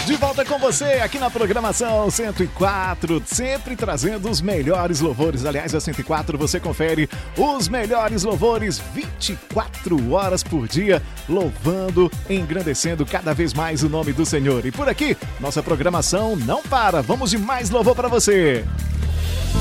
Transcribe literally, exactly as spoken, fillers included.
De volta com você aqui na programação cento e quatro, sempre trazendo os melhores louvores. Aliás, a cento e quatro você confere os melhores louvores vinte e quatro horas por dia, louvando, engrandecendo cada vez mais o nome do Senhor. E por aqui, nossa programação não para. Vamos de mais louvor para você.